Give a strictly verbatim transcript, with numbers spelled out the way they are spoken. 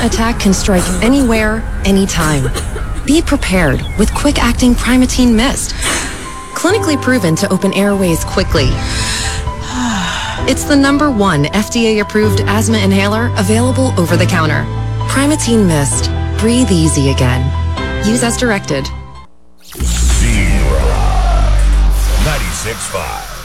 attack can strike anywhere, anytime. Be prepared with quick-acting Primatene Mist. Clinically proven to open airways quickly. It's the number one F D A-approved asthma inhaler available over the counter. Primatene Mist. Breathe easy again. Use as directed. Z-Rock ninety-six point five.